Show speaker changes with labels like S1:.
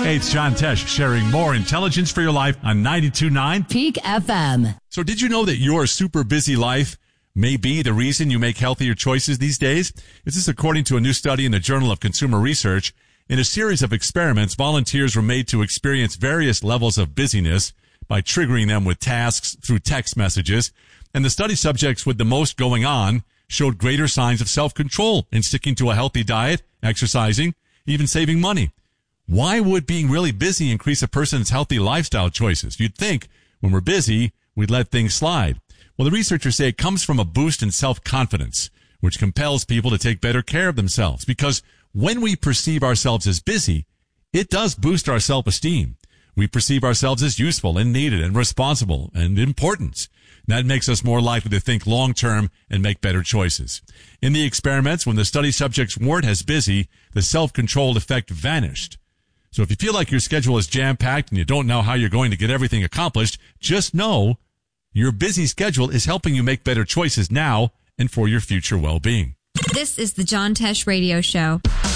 S1: Hey, it's John Tesh sharing more intelligence for your life on 92.9
S2: Peak FM.
S1: So did you know that your super busy life may be the reason you make healthier choices these days? This is according to a new study in the Journal of Consumer Research. In a series of experiments, volunteers were made to experience various levels of busyness by triggering them with tasks through text messages. And the study subjects with the most going on showed greater signs of self-control in sticking to a healthy diet, exercising, even saving money. Why would being really busy increase a person's healthy lifestyle choices? You'd think when we're busy, we'd let things slide. Well, the researchers say it comes from a boost in self-confidence, which compels people to take better care of themselves. Because when we perceive ourselves as busy, it does boost our self-esteem. We perceive ourselves as useful and needed and responsible and important. That makes us more likely to think long-term and make better choices. In the experiments, when the study subjects weren't as busy, the self-controlled effect vanished. So if you feel like your schedule is jam-packed and you don't know how you're going to get everything accomplished, just know your busy schedule is helping you make better choices now and for your future well-being.
S3: This is the John Tesh Radio Show.